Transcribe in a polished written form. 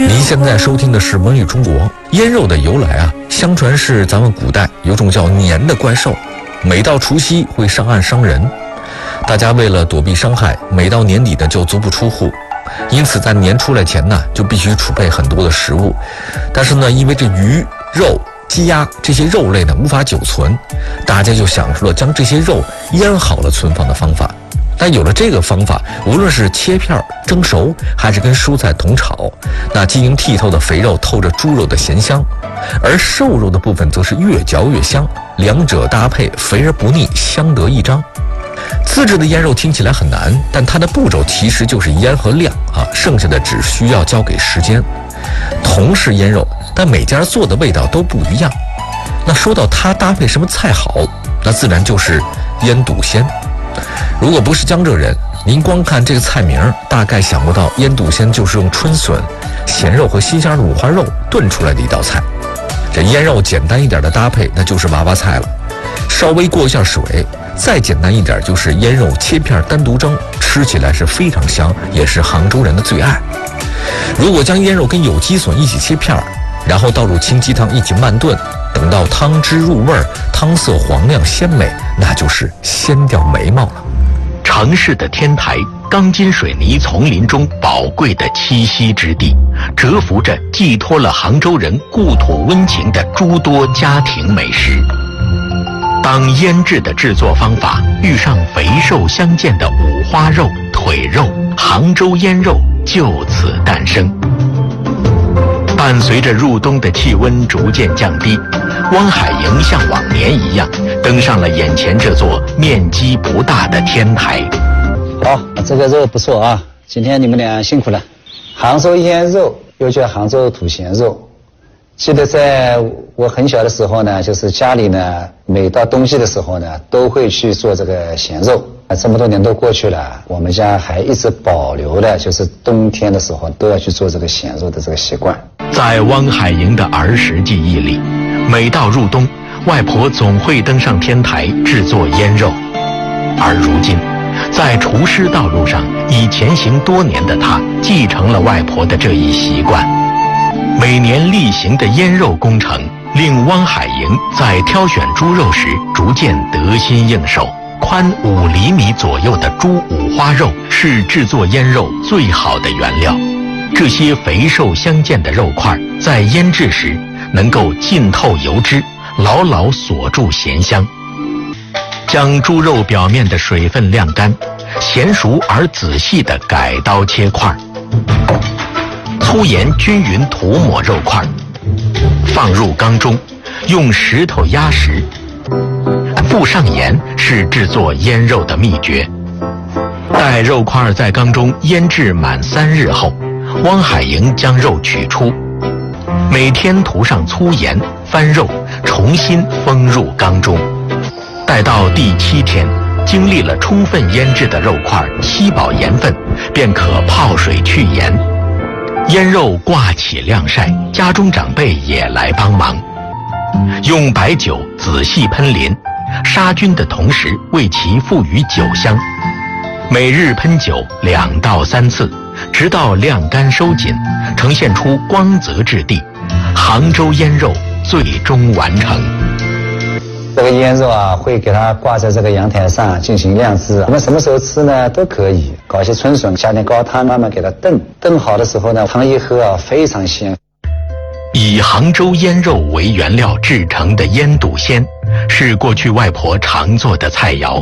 您现在收听的是《文旅中国》。腌肉的由来啊，相传是咱们古代有种叫年的怪兽，每到除夕会上岸伤人，大家为了躲避伤害，每到年底呢就足不出户，因此在年出来前呢就必须储备很多的食物。但是呢，因为这鱼肉鸡鸭这些肉类呢无法久存，大家就想出了将这些肉腌好了存放的方法。但有了这个方法，无论是切片蒸熟，还是跟蔬菜同炒，那晶莹剔透的肥肉透着猪肉的咸香，而瘦肉的部分则是越嚼越香，两者搭配肥而不腻，相得益彰。自制的腌肉听起来很难，但它的步骤其实就是腌和晾啊，剩下的只需要交给时间。同是腌肉，但每家做的味道都不一样。那说到它搭配什么菜好，那自然就是腌笃鲜。如果不是江浙人，您光看这个菜名，大概想不到腌笃鲜就是用春笋、咸肉和新鲜的五花肉炖出来的一道菜。这腌肉简单一点的搭配，那就是娃娃菜了，稍微过一下水，再简单一点就是腌肉切片单独蒸，吃起来是非常香，也是杭州人的最爱。如果将腌肉跟有机笋一起切片，然后倒入清鸡汤一起慢炖，等到汤汁入味，汤色黄亮鲜美，那就是鲜掉眉毛了。 城市的天台，钢筋水泥丛林中宝贵的栖息之地，蛰伏着寄托了杭州人故土温情的诸多家庭美食。当腌制的制作方法遇上肥瘦相间的五花肉、腿肉，杭州腌肉就此诞生。伴随着入冬的气温逐渐降低，汪海营像往年一样登上了眼前这座面积不大的天台。 好，这个肉不错啊，今天你们俩辛苦了。杭州腌肉又叫杭州土咸肉。记得在我很小的时候呢，就是家里呢，每到冬季的时候呢，都会去做这个咸肉。这么多年都过去了，我们家还一直保留了，就是冬天的时候都要去做这个咸肉的这个习惯。 在汪海营的儿时记忆里，每到入冬，外婆总会登上天台制作腌肉。而如今，在厨师道路上已前行多年的他，继承了外婆的这一习惯。每年例行的腌肉工程，令汪海营在挑选猪肉时逐渐得心应手。宽5厘米左右的猪五花肉是制作腌肉最好的原料。这些肥瘦相间的肉块在腌制时能够浸透油脂，牢牢锁住咸香。将猪肉表面的水分晾干，娴熟而仔细地改刀切块，粗盐均匀涂抹肉块，放入缸中，用石头压实。附上盐是制作腌肉的秘诀。待肉块在缸中腌制满3日后，汪海营将肉取出，每天涂上粗盐，翻肉，重新封入缸中。待到第7天，经历了充分腌制的肉块吸饱盐分，便可泡水去盐。腌肉挂起晾晒，家中长辈也来帮忙，用白酒仔细喷淋，杀菌的同时为其赋予酒香。每日喷酒2到3次，直到晾干收紧，呈现出光泽质地，杭州腌肉最终完成。 这个腌肉啊，会给它挂在这个阳台上进行晾制。我们什么时候吃呢？都可以。搞一些春笋，加点高汤，慢慢给它炖。炖好的时候呢，汤一喝啊，非常鲜。 以杭州腌肉为原料制成的腌笃鲜，是过去外婆常做的菜肴。